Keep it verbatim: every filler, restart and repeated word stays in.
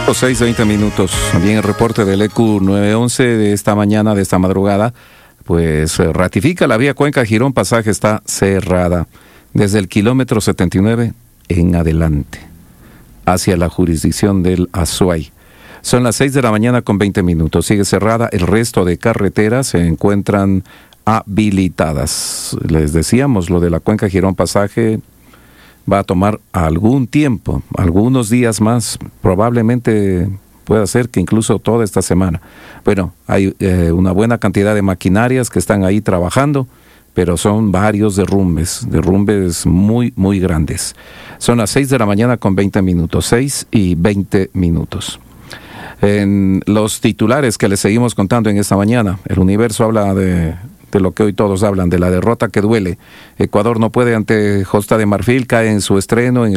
seis, veinte minutos. También el reporte del E Q nueve once de esta mañana, de esta madrugada, pues ratifica la vía Cuenca-Girón Pasaje está cerrada desde el kilómetro setenta y nueve en adelante, hacia la jurisdicción del Azuay. Son las seis de la mañana con veinte minutos. Sigue cerrada. El resto de carreteras se encuentran habilitadas. Les decíamos, lo de la Cuenca-Girón Pasaje va a tomar algún tiempo, algunos días más, probablemente pueda ser que incluso toda esta semana. Bueno, hay eh, una buena cantidad de maquinarias que están ahí trabajando, pero son varios derrumbes, derrumbes muy, muy grandes. Son las seis de la mañana con veinte minutos, seis y veinte minutos. En los titulares que les seguimos contando en esta mañana, el Universo habla de... de lo que hoy todos hablan, de la derrota que duele. Ecuador no puede ante Costa de Marfil, cae en su estreno en